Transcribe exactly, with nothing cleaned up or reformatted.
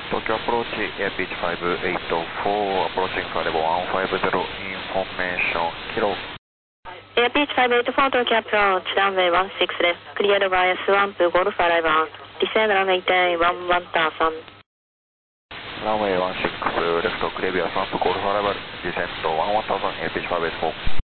Tokyo approach, Air Beach five eight four, approaching Flight level one five zero, information, kilo. Air Beach five eight four, Tokyo approach, runway one six left, cleared via Swamp, Golf arrival, descend runway ten, one one thousand. Runway one six left, clear via Swamp, Golf arrival, descend one one thousand, Air Beach five eight four.